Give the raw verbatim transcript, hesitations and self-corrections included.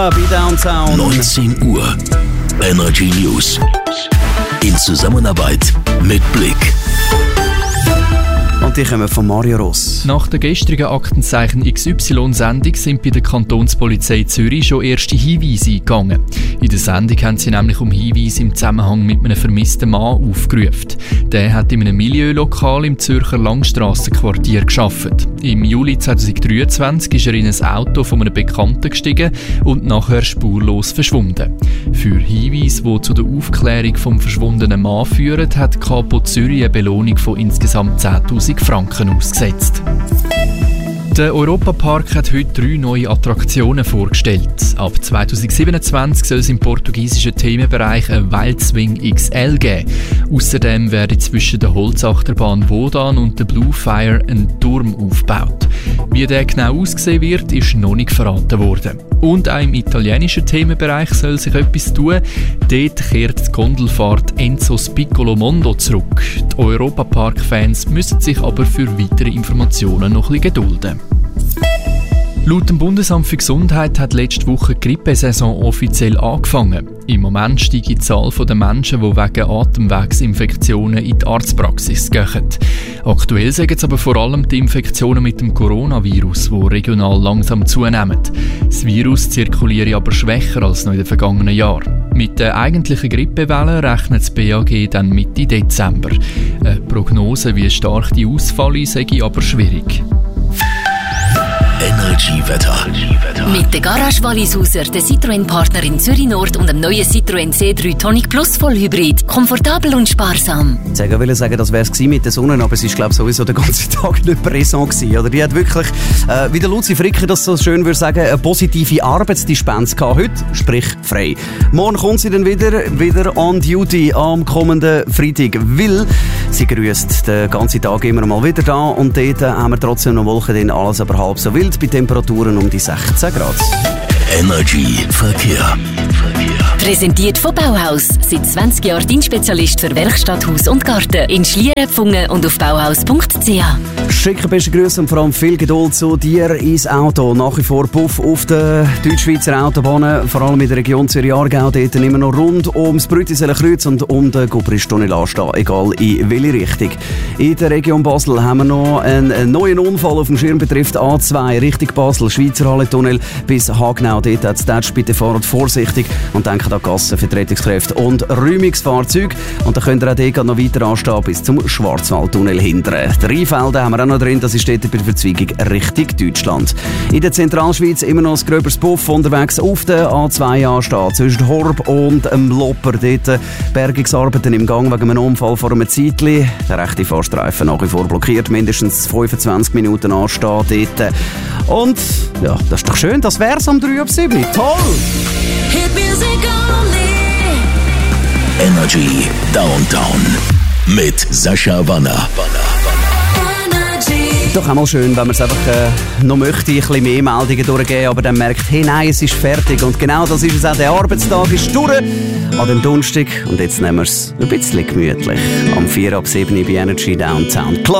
Bei Downtown. neunzehn Uhr. Energy News. In Zusammenarbeit mit Blick. Und die kommen von Mario Ross. Nach der gestrigen Aktenzeichen X Y-Sendung sind bei der Kantonspolizei Zürich schon erste Hinweise eingegangen. In der Sendung haben sie nämlich um Hinweise im Zusammenhang mit einem vermissten Mann aufgerufen. Der hat in einem Milieulokal im Zürcher Langstrassenquartier gearbeitet. Im Juli zweitausenddreiundzwanzig ist er in ein Auto von einem Bekannten gestiegen und nachher spurlos verschwunden. Für Hinweise, die zu der Aufklärung vom verschwundenen Mann führen, hat die Kapo Zürich eine Belohnung von insgesamt zehntausend Franken ausgesetzt. Der Europapark hat heute drei neue Attraktionen vorgestellt. Ab zweitausendsiebenundzwanzig soll es im portugiesischen Themenbereich ein Wildswing X L geben. Außerdem werde zwischen der Holzachterbahn Wodan und der Blue Fire ein Turm aufgebaut. Wie der genau aussehen wird, ist noch nicht verraten worden. Und auch im italienischen Themenbereich soll sich etwas tun. Dort kehrt die Gondelfahrt Enzo's Piccolo Mondo zurück. Die Europapark-Fans müssen sich aber für weitere Informationen noch ein bisschen gedulden. Laut dem Bundesamt für Gesundheit hat letzte Woche die Grippesaison offiziell angefangen. Im Moment steigt die Zahl der Menschen, die wegen Atemwegsinfektionen in die Arztpraxis gehen. Aktuell sagen es aber vor allem die Infektionen mit dem Coronavirus, die regional langsam zunehmen. Das Virus zirkuliert aber schwächer als noch in den vergangenen Jahren. Mit der eigentlichen Grippewelle rechnet das B A G dann Mitte Dezember. Eine Prognose, wie stark die ausfallen, sei aber schwierig. Energy-Wetter. Mit der Garage Wallisauser, der Citroën-Partner in Zürich Nord und dem neuen Citroën C drei Tonic Plus Vollhybrid. Komfortabel und sparsam. Ich wollte sagen, das wäre es mit der Sonne, aber es war, glaube ich, sowieso den ganzen Tag nicht präsent gewesen. Oder die hat wirklich, äh, wie der Luzi Fricker das so schön würde sagen, eine positive Arbeitsdispens gehabt. Heute, sprich frei. Morgen kommt sie dann wieder, wieder on duty am kommenden Freitag, weil sie grüßt den ganzen Tag immer mal wieder da und dort haben wir trotzdem noch Wolken drin, alles aber halb so wild, bei Temperaturen um die sechzehn Grad. Energy Verkehr. Präsentiert von Bauhaus. Seit zwanzig Jahren dein Spezialist für Werkstatt, Haus und Garten. In Schlierenpfungen und auf bauhaus punkt c h. Schicke beste Grüße und vor allem viel Geduld zu dir ins Auto. Nach wie vor Puff auf den Deutschschweizer Autobahnen, vor allem in der Region Zürich-Aargau, dort immer noch rund ums Brütiseler-Kreuz und um den Gubrisch-Tunnel anstehen, egal in welche Richtung. In der Region Basel haben wir noch einen neuen Unfall auf dem Schirm, betrifft A zwei, Richtung Basel, Schweizer Halle-Tunnel bis Hagenau. Dort hat es Tätsch, bitte fahrt vorsichtig und denkt an Gassen, Vertretungskräfte und Räumungsfahrzeuge. Und dann könnt ihr auch dort noch weiter anstehen bis zum Schwarzwaldtunnel hinten. Die Rheinfelden haben wir auch noch drin, das ist dort bei der Verzweigung Richtung Deutschland. In der Zentralschweiz immer noch ein gröberes Puff unterwegs auf der A zwei anstehen, zwischen Horb und dem Lopper. Dort Bergungsarbeiten im Gang wegen einem Unfall vor einem Zeitchen. Der rechte Fahrstreifen nach wie vor blockiert, mindestens fünfundzwanzig Minuten anstehen dort. Und ja, das ist doch schön, das wär's am drei ab sieben. Toll! Energy Downtown mit Sascha Wanner. Doch einmal schön, wenn man es einfach äh, noch möchte, ein bisschen mehr Meldungen durchgeben, aber dann merkt, hey nein, es ist fertig. Und genau das ist es auch, der Arbeitstag ist durch an dem Donnerstag. Und jetzt nehmen wir es ein bisschen gemütlich. Am vier ab sieben bei Energy Downtown. Klar.